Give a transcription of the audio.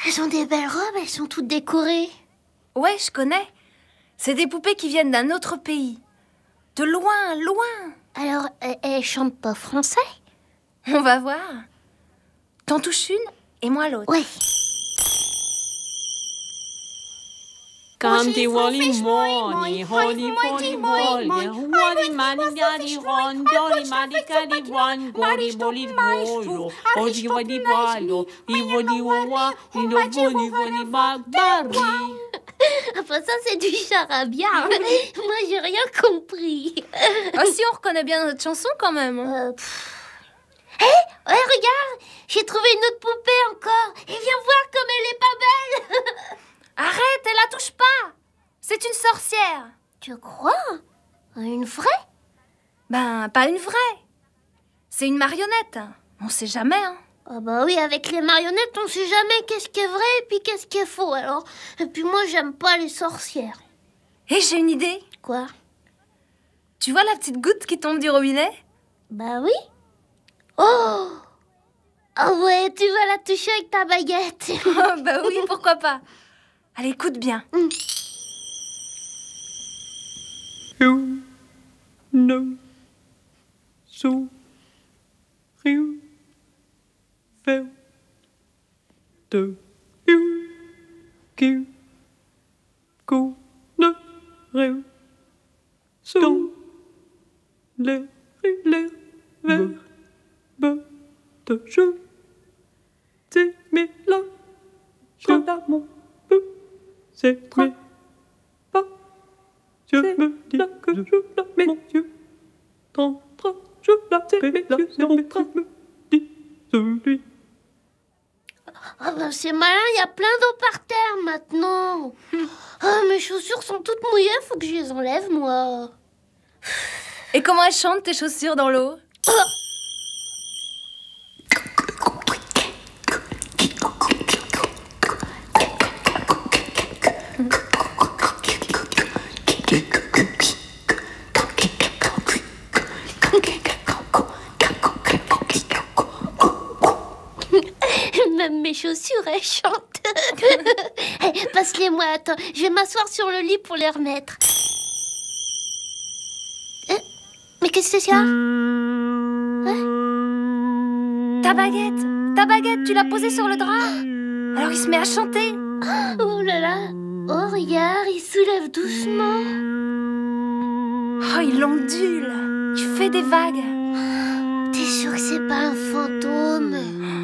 Elles ont des belles robes, elles sont toutes décorées. Ouais, je connais. C'est des poupées qui viennent d'un autre pays. De loin, loin. Alors, elles chantent pas français? On va voir. T'en touches une et moi l'autre. Ouais. Candy Wally Molly, Holy Molly Molly, Wally Manny Daddy Ron, Dolly Manny Caddy One, Golly Molly Molo, Odi Wadi Walo, Iwadi Wawa, Inoboni Wadi Barbie. Enfin, ça, c'est du charabia. Moi, j'ai rien compris. Ah si, on reconnaît bien notre chanson quand même. Hé, ouais, regarde, j'ai trouvé une autre poupée encore. Et viens voir comme elle est pas belle. Arrête, elle la touche pas. C'est une sorcière. Tu crois? Une vraie? Ben, pas une vraie. C'est une marionnette. On sait jamais, hein. Ah bah oui, avec les marionnettes, on sait jamais qu'est-ce qui est vrai et puis qu'est-ce qui est faux. Alors, et puis moi, j'aime pas les sorcières. Et j'ai une idée. Quoi? Tu vois la petite goutte qui tombe du robinet? Bah oui. Oh! Ah ouais, tu vas la toucher avec ta baguette. Oh, bah oui, pourquoi pas. Allez, écoute bien. You know, so you felt the you give go no real so les verbes de je c'est mais là je l'amour c'est mais pas je me dis que je la mon Dieu tendra je la sais mais là c'est mon train me dit celui. Ah bah c'est malin, il y a plein d'eau par terre maintenant. Ah, mes chaussures sont toutes mouillées, faut que je les enlève, moi. Et comment elles chantent tes chaussures dans l'eau? Même mes chaussures, elles chantent. Hey, passe-les-moi, attends. Je vais m'asseoir sur le lit pour les remettre. Mais qu'est-ce que c'est ça? Ta baguette, tu l'as posée sur le drap. Alors il se met à chanter. Oh là là. Oh, regarde, il soulève doucement. Oh, il ondule. Il fait des vagues. T'es sûr que c'est pas un fantôme?